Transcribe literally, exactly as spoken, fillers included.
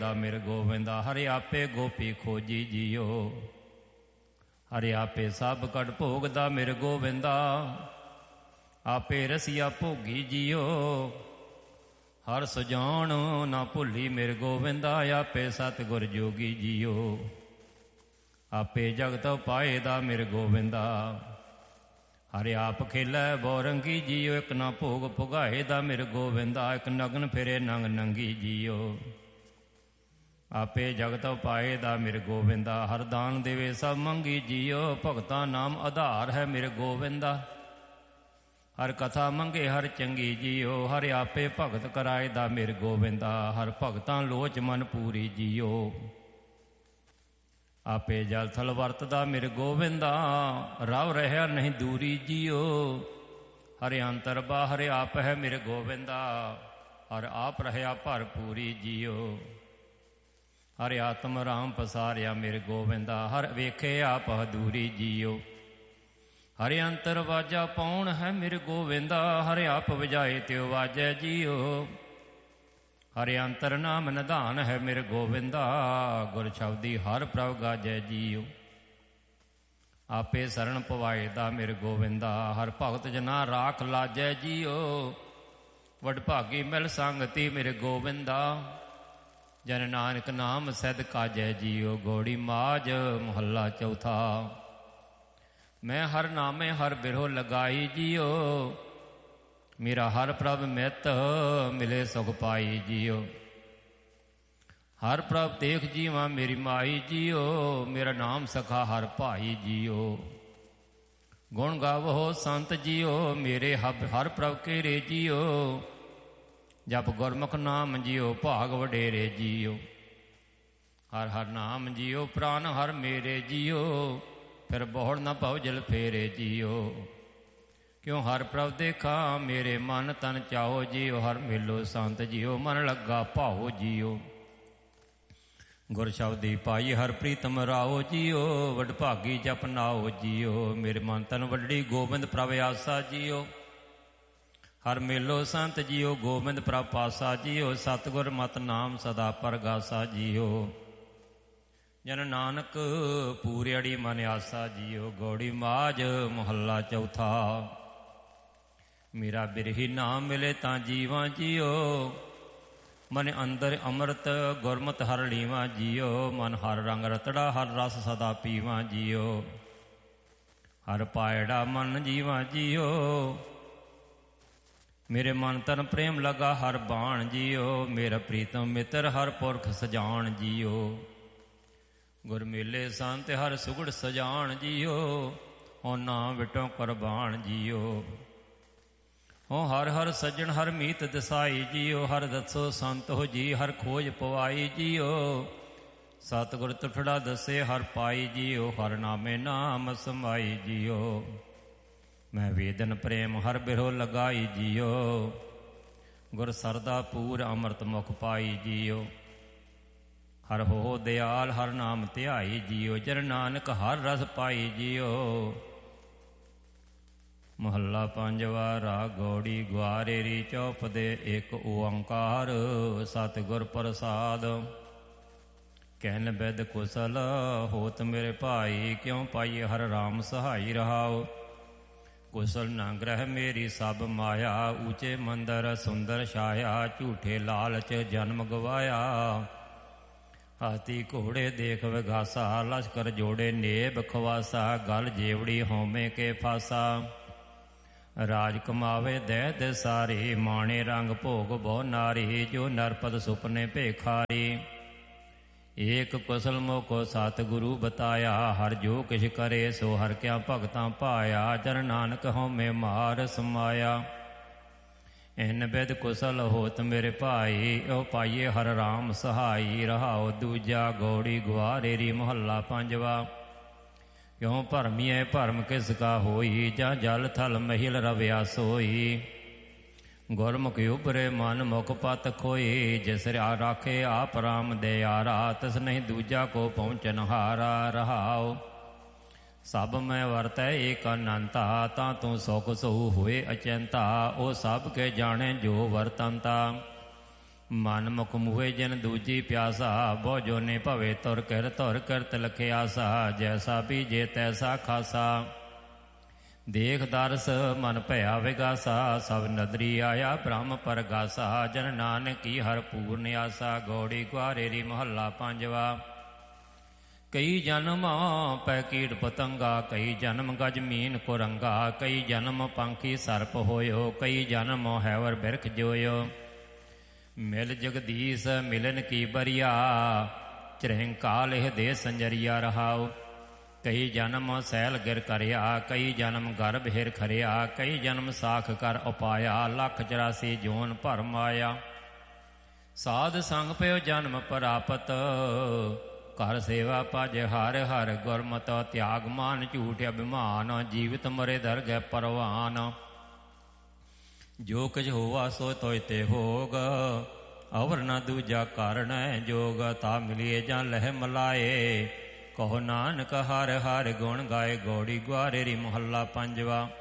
ਦਾ ਮਿਰ ਗੋਵਿੰਦਾ। ਹਰਿ ਆਪੇ ਗੋਪੀ ਖੋਜੀ ਜੀਓ, ਹਰਿ ਆਪੇ ਸਭ ਕਟ ਭੋਗ ਦਾ ਮਿਰ ਗੋਵਿੰਦਾ। ਆਪੇ ਰਸੀਆ ਭੋਗੀ ਜੀਓ, ਹਰ ਸੁਜਾਨ ਨਾ ਭੁੱਲੀ ਮਿਰ ਗੋਵਿੰਦਾ। ਆਪੇ ਸਤਿਗੁਰ ਜੋਗੀ ਜੀਓ, ਆਪੇ ਜਗਤ ਪਾਏ ਦਾ ਮਿਰ ਗੋਵਿੰਦਾ। ਹਰਿ ਆਪ ਖੇਲੈ ਬੌਰੰਗੀ ਜੀਓ, ਇੱਕ ਨਾ ਭੋਗ ਭੁਗਾਏ ਦਾ ਮਿਰ ਗੋਵਿੰਦਾ। ਇੱਕ ਨਗਨ ਫਿਰੇ ਨੰਗ ਨੰਗੀ ਜੀਓ, ਆਪੇ ਜਗਤ ਪਾਏ ਦਾ ਮਿਰ ਗੋਵਿੰਦਾ। ਹਰ ਦਾਨ ਦੇਵੇ ਸਭ ਮੰਗੀ ਜੀਓ, ਭਗਤਾਂ ਨਾਮ ਆਧਾਰ ਹੈ ਮਿਰ ਗੋਵਿੰਦਾ। ਹਰ ਕਥਾ ਮੰਗੇ ਹਰ ਚੰਗੀ ਜੀਓ, ਹਰਿ ਆਪੇ ਭਗਤ ਕਰਾਏ ਦਾ ਮਿਰ ਗੋਵਿੰਦਾ। ਹਰ ਭਗਤਾਂ ਲੋਚ ਮਨ ਪੂਰੀ ਜੀਓ, ਆਪੇ ਜਲ ਥਲ ਵਰਤਦਾ ਮਿਰ ਗੋਵਿੰਦਾ। ਰਵ ਰਹਿਆ ਨਹੀਂ ਦੂਰੀ ਜੀਓ, ਹਰਿ ਅੰਤਰ ਬਾਹਰ ਆਪ ਹੈ ਮਿਰ ਗੋਵਿੰਦਾ। ਹਰ ਆਪ ਰਹਿਆ ਭਰਪੂਰੀ ਜੀਓ, ਹਰਿ ਆਤਮ ਰਾਮ ਪਸਾਰਿਆ ਮਿਰ ਗੋਵਿੰਦਾ। ਹਰ ਵੇਖੇ ਆਪ ਹਦੂਰੀ ਜੀਓ, ਹਰਿ ਅੰਤਰ ਵਾਜਾ ਪਾਉਣ ਹੈ ਮਿਰ ਗੋਵਿੰਦਾ। ਹਰਿ ਆਪ ਵਜਾਏ ਤਿਉ ਵਾਜੈ ਜੀਓ, ਹਰਿ ਅੰਤਰ ਨਾਮ ਨਿਧਾਨ ਹੈ ਮਿਰ ਗੋਵਿੰਦਾ। ਗੁਰ ਸ਼ਬਦੀ ਹਰ ਪ੍ਰਭ ਗਾਜੈ ਜੀਓ, ਆਪੇ ਸਰਣ ਪਵਾਏ ਦਾ ਮਿਰ ਗੋਵਿੰਦਾ। ਹਰ ਭਗਤ ਜਨਾ ਰਾਖ ਲਾਜੈ ਜੀਓ, ਵਡਭਾਗੀ ਮਿਲ ਸੰਗਤੀ ਮਿਰ ਗੋਵਿੰਦਾ। ਜਨ ਨਾਨਕ ਨਾਮ ਸਹਿਦ ਕਾਜੈ ਜੀਓ, ਗੋੜੀ ਮਾਝ ਮਹੱਲਾ ਚੌਥਾ। ਮੈਂ ਹਰ ਨਾਮੇ ਹਰ ਬਿਰਹੋ ਲਗਾਈ ਜੀਓ, ਮੇਰਾ ਹਰ ਪ੍ਰਭ ਮਿੱਤ ਮਿਲੇ ਸੁਖ ਪਾਈ ਜੀਓ। ਹਰ ਪ੍ਰਭ ਦੇਖ ਜੀਵਾਂ ਮੇਰੀ ਮਾਈ ਜੀਓ, ਮੇਰਾ ਨਾਮ ਸਖਾ ਹਰ ਭਾਈ ਜੀਓ। ਗੁਣ ਗਾਵੋ ਸੰਤ ਜੀਓ, ਮੇਰੇ ਹਬ ਹਰ ਪ੍ਰਭ ਕੇਰੇ ਜੀਓ। ਜਪ ਗੁਰਮੁਖ ਨਾਮ ਜੀਓ, ਭਾਗ ਵਡੇਰੇ ਜੀਓ। ਹਰ ਹਰ ਨਾਮ ਜੀਓ, ਪ੍ਰਾਨ ਹਰ ਮੇਰੇ ਜੀਓ। ਫਿਰ ਬਹੁੜ ਨਾ ਭਉ ਜਲ ਫੇਰੇ ਜੀਓ, ਕਿਉਂ ਹਰ ਪ੍ਰਭ ਦੇਖਾ ਮੇਰੇ ਮਨ ਤਨ ਚਾਓ ਜੀਓ। ਹਰ ਮੇਲੋ ਸੰਤ ਜੀਓ, ਮਨ ਲੱਗਾ ਭਾਓ ਜੀਓ। ਗੁਰ ਸ਼ਬਦੀ ਪਾਈ ਹਰ ਪ੍ਰੀਤਮ ਰਾਓ ਜੀਓ, ਵਡਭਾਗੀ ਜਪ ਨਾਓ ਜੀਓ। ਮੇਰੇ ਮਨ ਤਨ ਵੱਡੀ ਗੋਬਿੰਦ ਪ੍ਰਭ ਆਸਾ ਜੀਓ। ਹਰ ਮੇਲੋ ਸੰਤ ਜੀਓ, ਗੋਬਿੰਦ ਪ੍ਰਭ ਪਾਸਾ ਜੀਓ। ਸਤਿਗੁਰ ਮਤ ਨਾਮ ਸਦਾ ਪਰਗਾਸਾ ਜੀਓ। ਜਨ ਨਾਨਕ ਪੂਰਿਆੜੀ ਮਨ ਆਸਾ ਜੀਓ, ਗੌੜੀ ਮਾਝ ਮਹੱਲਾ ਚੌਥਾ। ਮੇਰਾ ਬਿਰਹੀ ਨਾਮ ਮਿਲੇ ਤਾਂ ਜੀਵਾਂ ਜੀਓ, ਮਨ ਅੰਦਰ ਅੰਮ੍ਰਿਤ ਗੁਰਮਤਿ ਹਰ ਲੀਵਾਂ ਜੀਓ। ਮਨ ਹਰ ਰੰਗ ਰਤੜਾ ਹਰ ਰਸ ਸਦਾ ਪੀਵਾਂ ਜੀਓ। ਹਰ ਪਾਇੜਾ ਮਨ ਜੀਵਾਂ ਜੀਓ, ਮੇਰੇ ਮਨ ਤਨ ਪ੍ਰੇਮ ਲਗਾ ਹਰ ਬਾਣ ਜੀਓ। ਮੇਰਾ ਪ੍ਰੀਤਮ ਮਿੱਤਰ ਹਰ ਪੁਰਖ ਸਜਾਣ ਜੀਓ। ਗੁਰ ਮੇਲੇ ਸੰਤ ਹਰ ਸੁਗੜ ਸਜਾਣ ਜੀਓ, ਹੋ ਨਾਮ ਵਿਟੋ ਕੁਰਬਾਨ ਜੀਓ। ਹੋ ਹਰ ਹਰ ਸੱਜਣ ਹਰ ਮੀਤ ਦਸਾਈ ਜੀਓ। ਹਰ ਦੱਸੋ ਸੰਤ ਹੋ ਜੀ ਹਰ ਖੋਜ ਪਵਾਈ ਜੀਓ। ਸਤਿਗੁਰ ਤੁਠੜਾ ਦੱਸੇ ਹਰ ਪਾਈ ਜੀਓ। ਹਰ ਨਾਮੇ ਨਾਮ ਸਮਾਈ ਜੀਓ। ਮੈਂ ਵੇਦਨ ਪ੍ਰੇਮ ਹਰ ਬਿਰਹੋ ਲਗਾਈ ਜੀਓ। ਗੁਰ ਸਰਦਾ ਪੂਰ ਅੰਮ੍ਰਿਤ ਮੁਖ ਪਾਈ ਜੀਓ। ਹਰ ਹੋ ਦਿਆਲ ਹਰ ਨਾਮ ਧਿਆਈ ਜੀਓ। ਜਨ ਨਾਨਕ ਹਰ ਰਸ ਪਾਈ ਜੀਓ। ਮਹੱਲਾ ਪੰਜਵਾ। ਰਾਗ ਗੌੜੀ ਗੁਆਰੇਰੀ ਚੌਪ ਦੇ ਇੱਕ ਓੰਕਾਰ। ਸਤਿਗੁਰ ਪ੍ਰਸਾਦ। ਕਹਿਨ ਬਿਦ ਕੁਸਲ ਹੋਤ ਮੇਰੇ ਭਾਈ, ਕਿਉਂ ਪਾਈਏ ਹਰ ਰਾਮ ਸਹਾਈ ਰਹਾਓ। ਕੁਸਲ ਨਾ ਗ੍ਰਹਿ ਮੇਰੀ ਸਭ ਮਾਇਆ, ਊਚੇ ਮੰਦਰ ਸੁੰਦਰ ਛਾਇਆ। ਝੂਠੇ ਲਾਲਚ ਜਨਮ ਗਵਾਇਆ, ਹਾਥੀ ਘੋੜੇ ਦੇਖ ਵਿਗਾਸਾ। ਲਸ਼ਕਰ ਜੋੜੇ ਨੇਬ ਖਵਾਸਾ, ਗਲ ਜੇਵੜੀ ਹਉਮੈ ਕੇ ਫਾਸਾ। ਰਾਜ ਕਮਾਵੇ ਦਹਿ ਦੇ ਸਾਰੀ, ਮਾਣੇ ਰੰਗ ਭੋਗ ਬਹੁ ਨਾਰੀ। ਜੋ ਨਰਪਦ ਸੁਪਨੇ ਭੇਖਾਰੀ, ਏਕ ਕੁਸਲ ਮੋਕੋ ਸਤਿਗੁਰੂ ਬਤਾਇਆ। ਹਰ ਜੋ ਕਿਛ ਕਰੇ ਸੋ ਹਰ ਕਿਆ ਭਗਤਾਂ ਪਾਇਆ। ਜਨ ਨਾਨਕ ਹਉਮੈ ਮਾਰ ਸਮਾਇਆ। ਇਨ ਬਿਦ ਕੁਸਲ ਹੋਤ ਮੇਰੇ ਭਾਈ, ਉਹ ਪਾਈਏ ਹਰ ਰਾਮ ਸਹਾਈ ਰਹਾਓ। ਦੂਜਾ ਗੌੜੀ ਗੁਆਰੇਰੀ ਮਹੱਲਾ ਪੰਜਵਾ। ਕਿਉਂ ਭਰਮੀਐ ਭਰਮ ਕਿਸ ਕਾ ਹੋਈ, ਜਾਂ ਜਲ ਥਲ ਮਹਿਲ ਰਵਿਆ ਸੋਈ। ਗੁਰਮੁਖ ਉਭਰੇ ਮਨ ਮੁਖ ਪਤ ਖੋਈ। ਜਿਸ ਰਾਖੇ ਆਪ ਰਾਮ ਦਿਆਰਾ, ਤਿਸ ਨਹੀਂ ਦੂਜਾ ਕੋ ਪਹੁੰਚਨ ਹਾਰਾ ਰਹਾਓ। ਸਭ ਮੈਂ ਵਰਤੈ ਏਕ ਅਨੰਤਾ, ਤਾਂ ਤੂੰ ਸੁਖ ਸਹੂ ਹੋਏ ਅਚਿੰਤਾ। ਉਹ ਸਭ ਕੇ ਜਾਣੇ ਜੋ ਵਰਤੰਤਾ, ਮਨ ਮੁਖ ਮੂਹੇ ਜਨ ਦੂਜੀ ਪਿਆਸਾ, ਬਹੁ ਜੋਨੇ ਭਵੇ ਤੁਰ ਕਰ ਧੁਰ ਕਰਤ ਲਖਿਆਸਾ, ਜੈਸਾ ਬੀਜੇ ਤੈਸਾ ਖਾਸਾ। ਦੇਖ ਦਰਸ ਮਨ ਭਇਆ ਵਿਗਾਸਾ, ਸਭ ਨਦਰੀ ਆਇਆ ਬ੍ਰਹਮ ਪਰਗਾਸਾ, ਜਨ ਨਾਨਕੀ ਹਰ ਪੂਰਨ ਆਸਾ। ਗੌੜੀ ਗੁਆਰੇਰੀ ਮਹੱਲਾ ਪੰਜਵਾ। ਕਈ ਜਨਮ ਪੈ ਕੀਟ ਪਤੰਗਾ, ਕਈ ਜਨਮ ਗਜ ਮੀਨ ਕੁਰੰਗਾ, ਕਈ ਜਨਮ ਪੰਖੀ ਸਰਪ ਹੋਇਓ, ਕਈ ਜਨਮ ਹੈਵਰ ਬਿਰਖ ਜੋਇਓ। ਮਿਲ ਜਗਦੀਸ਼ ਮਿਲਨ ਕੀ ਬਰੀਆ, ਚਰਹਿੰਕਾਲ ਇਹ ਦੇ ਸੰਜਰੀਆ ਰਹਾਉ। ਕਈ ਜਨਮ ਸੈਲ ਗਿਰ ਕਰਿਆ, ਕਈ ਜਨਮ ਗਰਭ ਹਿਰ ਖਰਿਆ, ਕਈ ਜਨਮ ਸਾਖ ਕਰ ਉਪਾਇਆ, ਲੱਖ ਚੁਰਾਸੀ ਜੋਨ ਭਰਮ ਆਇਆ। ਸਾਧ ਸੰਗ ਪਿਓ ਜਨਮ ਪ੍ਰਾਪਤ, ਕਰ ਸੇਵਾ ਭਜ ਹਰ ਹਰ। ਗੁਰਮਤਿ ਤਿਆਗ ਮਾਨ ਝੂਠ ਅਭਿਮਾਨ, ਜੀਵਤ ਮਰੇ ਦਰਗਹਿ ਪਰਵਾਨ। ਜੋ ਕੁਝ ਹੋਵਾ ਸੋ ਤੋਇ ਤੇ ਹੋਗ, ਅਵਰ ਨ ਦੂਜਾ ਕਾਰਣ ਜੋਗ। ਤਾ ਮਿਲੀਏ ਜਾਂ ਲਹਿ ਮਲਾਏ, ਕਹੋ ਨਾਨਕ ਹਰ ਹਰ ਗੁਣ ਗਾਏ। ਗੌੜੀ ਗੁਆਰੇਰੀ ਮਹੱਲਾ ਪੰਜਵਾ।